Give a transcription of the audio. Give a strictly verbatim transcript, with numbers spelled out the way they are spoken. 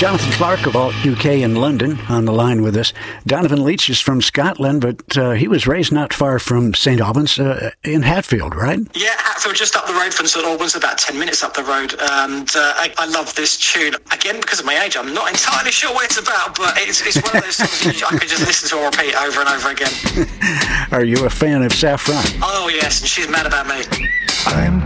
Jonathan Clark of Alt U K in London on the line with us. Donovan Leitch is from Scotland, but uh, he was raised not far from Saint Albans uh, in Hatfield, right? Yeah, Hatfield, just up the road from Saint Albans, about ten minutes up the road. And uh, I, I love this tune. Again, because of my age, I'm not entirely sure what it's about, but it's, it's one of those songs I could just listen to or repeat over and over again. Are you a fan of Saffron? Oh, yes, and she's mad about me. I'm